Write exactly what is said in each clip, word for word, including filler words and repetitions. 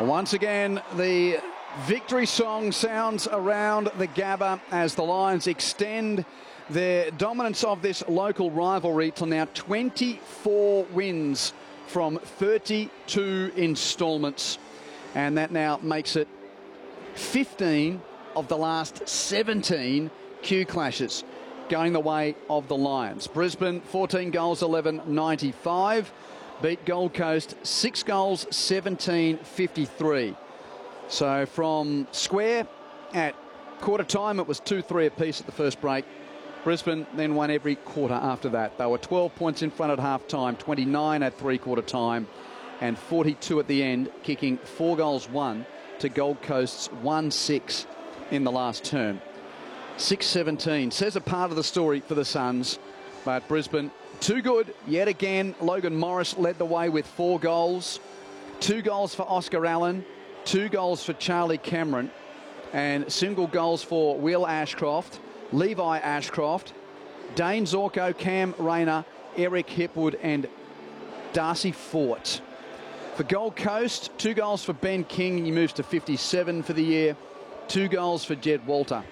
Once again, the victory song sounds around the Gabba as the Lions extend their dominance of this local rivalry to now twenty-four wins from thirty-two instalments. And that now makes it fifteen of the last seventeen Q clashes going the way of the Lions. Brisbane, fourteen goals, eleven ninety-five. Beat Gold Coast, six goals, seventeen fifty-three. So from square at quarter time, it was two three apiece at the first break. Brisbane then won every quarter after that. They were twelve points in front at half time, twenty-nine at three-quarter time, and forty-two at the end, kicking four goals one to Gold Coast's one six in the last term. six seventeen says a part of the story for the Suns, but Brisbane too good yet again. Logan Morris led the way with four goals. Two goals for Oscar Allen, two goals for Charlie Cameron, and single goals for Will Ashcroft, Levi Ashcroft, Dane Zorko, Cam Rayner, Eric Hipwood, and Darcy Fort. For Gold Coast, two goals for Ben King. He moves to fifty-seven for the year. Two goals for Jed Walter.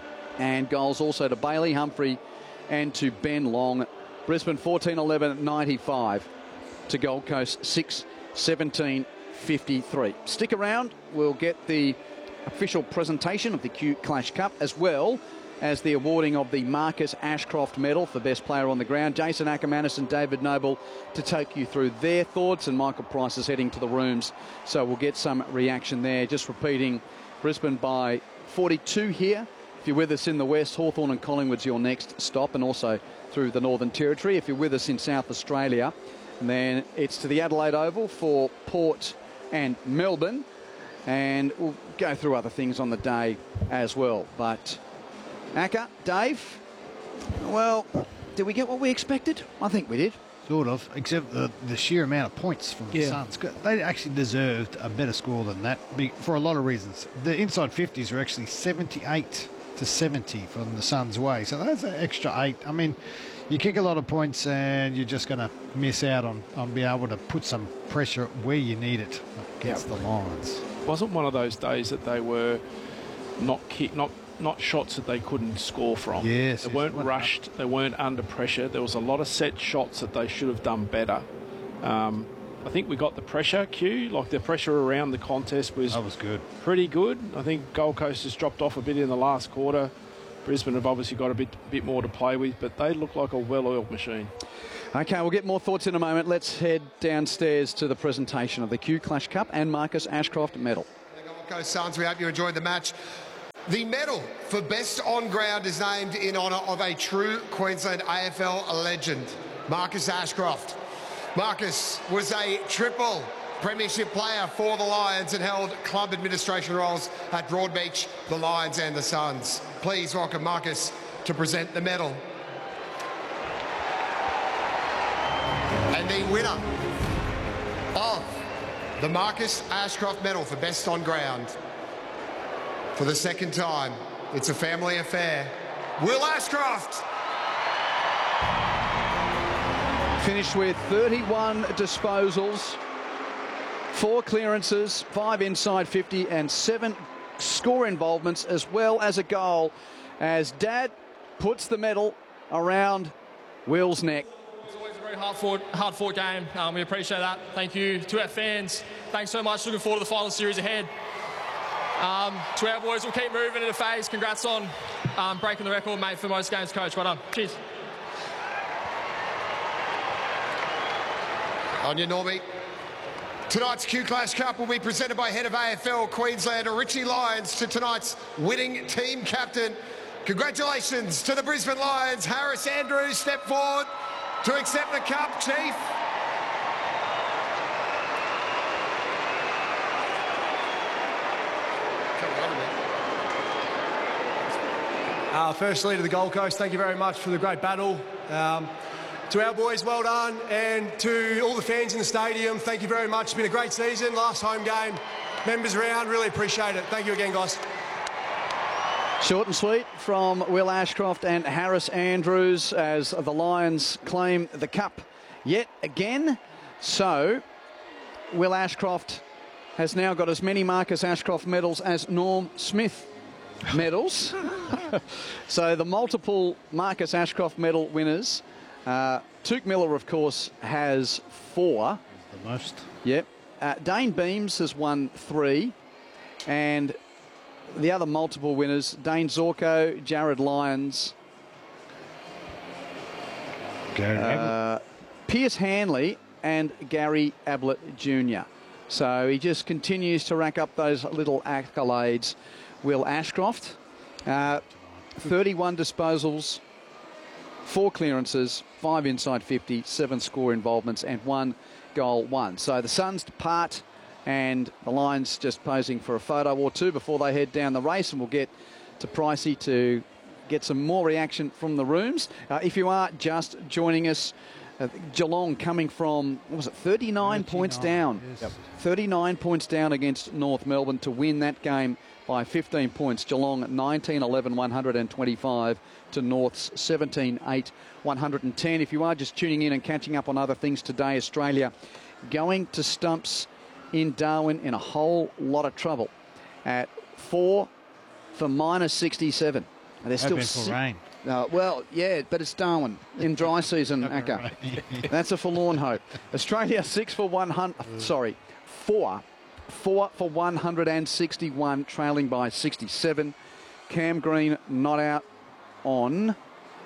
And goals also to Bailey Humphrey and to Ben Long. Brisbane fourteen eleven ninety-five to Gold Coast six seventeen fifty-three. Stick around. We'll get the official presentation of the Q Clash Cup as well as the awarding of the Marcus Ashcroft Medal for Best Player on the Ground. Jason Ackermanis and David Noble to take you through their thoughts, and Michael Price is heading to the rooms, so we'll get some reaction there. Just repeating, Brisbane by forty-two here. If you're with us in the west, Hawthorn and Collingwood's your next stop, and also through the Northern Territory. If you're with us in South Australia, then it's to the Adelaide Oval for Port and Melbourne, and we'll go through other things on the day as well. But Acker, Dave, well, did we get what we expected? I think we did. Sort of, except the, the sheer amount of points from the yeah. Suns. They actually deserved a better score than that for a lot of reasons. The inside fifties are actually seventy-eight to seventy from the Suns' way. So that's an extra eight. I mean, you kick a lot of points and you're just going to miss out on, on being able to put some pressure where you need it against yep. the Lions. Wasn't one of those days that they were not kick, not not shots that they couldn't score from. Yes. They weren't rushed. They weren't under pressure. There was a lot of set shots that they should have done better. Um, I think we got the pressure, Q, like the pressure around the contest was, that was good. Pretty good. I think Gold Coast has dropped off a bit in the last quarter. Brisbane have obviously got a bit, bit more to play with, but they look like a well-oiled machine. Okay, we'll get more thoughts in a moment. Let's head downstairs to the presentation of the Q Clash Cup and Marcus Ashcroft Medal. Gold Coast Suns, we hope you enjoyed the match. The medal for Best On Ground is named in honour of a true Queensland A F L legend, Marcus Ashcroft. Marcus was a triple premiership player for the Lions and held club administration roles at Broadbeach, the Lions and the Suns. Please welcome Marcus to present the medal. And the winner of the Marcus Ashcroft Medal for Best On Ground, for the second time, it's a family affair, Will Ashcroft. Finished with thirty-one disposals, four clearances, five inside fifty, and seven score involvements, as well as a goal, as Dad puts the medal around Will's neck. It's always a very hard-fought, hard-fought game. Um, we appreciate that. Thank you to our fans. Thanks so much. Looking forward to the final series ahead. Um, to our boys, we'll keep moving into phase. Congrats on um, breaking the record, mate, for most games, coach. Well done. Cheers. On your Normie. Tonight's Q Clash Cup will be presented by head of A F L Queensland, Richie Lyons, to tonight's winning team captain. Congratulations to the Brisbane Lions. Harris Andrews, step forward to accept the cup, Chief. Uh, firstly, to the Gold Coast, thank you very much for the great battle. Um, to our boys, well done. And to all the fans in the stadium, thank you very much. It's been a great season, last home game. Members around, really appreciate it. Thank you again, guys. Short and sweet from Will Ashcroft and Harris Andrews as the Lions claim the cup yet again. So, Will Ashcroft has now got as many Marcus Ashcroft medals as Norm Smith medals. So the multiple Marcus Ashcroft medal winners. Uh, Tuke Miller, of course, has four. The most. Yep. Uh, Dane Beams has won three. And the other multiple winners, Dane Zorko, Jared Lyons, Gary uh, Pierce Hanley, and Gary Ablett Junior So he just continues to rack up those little accolades. Will Ashcroft, uh, thirty-one disposals, four clearances, five inside fifty, seven score involvements, and one goal won. So the Suns depart, and the Lions just posing for a photo or two before they head down the race, and we'll get to Pricey to get some more reaction from the rooms. Uh, if you are just joining us, uh, Geelong coming from, what was it, thirty-nine points down. Yes. Yep. thirty-nine points down against North Melbourne to win that game by fifteen points. Geelong nineteen eleven, one hundred twenty-five to North's seventeen eight, one hundred ten. If you are just tuning in and catching up on other things today, Australia going to stumps in Darwin in a whole lot of trouble at four for minus sixty-seven. And they're still si- rain. Uh, well, yeah, but it's Darwin in dry season, Akka. That's a forlorn hope. Australia six for one hundred. Sorry, four, four for one hundred sixty-one, trailing by sixty-seven. Cam Green not out on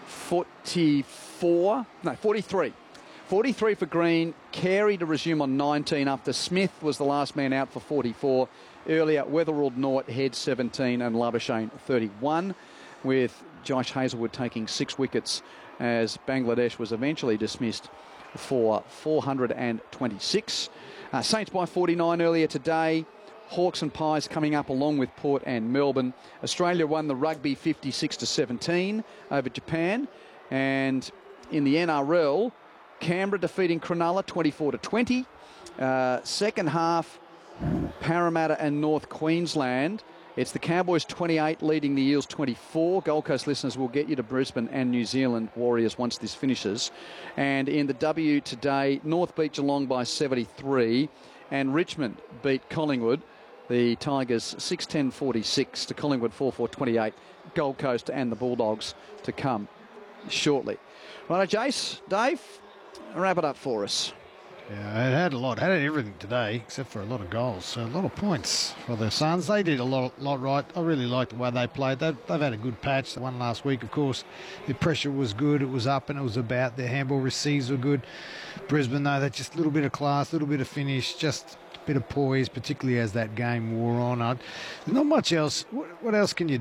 forty-four. No, forty-three. forty-three for Green. Carey to resume on nineteen after Smith was the last man out for forty-four. Earlier, Weatherald, Nort, Head seventeen, and Labuschagne thirty-one, with Josh Hazelwood taking six wickets as Bangladesh was eventually dismissed for four hundred twenty-six. Uh, Saints by forty-nine earlier today. Hawks and Pies coming up along with Port and Melbourne. Australia won the rugby fifty-six to seventeen over Japan. And in the N R L, Canberra defeating Cronulla twenty-four to twenty. Uh, second half, Parramatta and North Queensland. It's the Cowboys twenty-eight leading the Eels twenty-four. Gold Coast listeners will get you to Brisbane and New Zealand Warriors once this finishes. And in the W today, North beat Geelong by seventy-three and Richmond beat Collingwood. The Tigers six ten forty-six to Collingwood four four twenty-eight. Gold Coast and the Bulldogs to come shortly. Right, Jace, Dave, wrap it up for us. Yeah, it had a lot. It had everything today, except for a lot of goals. So a lot of points for the Suns. They did a lot, lot right. I really liked the way they played. They've, they've had a good patch. The one last week, of course, the pressure was good. It was up and it was about. Their handball receives were good. Brisbane, though, that just a little bit of class, a little bit of finish, just a bit of poise, particularly as that game wore on. I'd, not much else. What, what else can you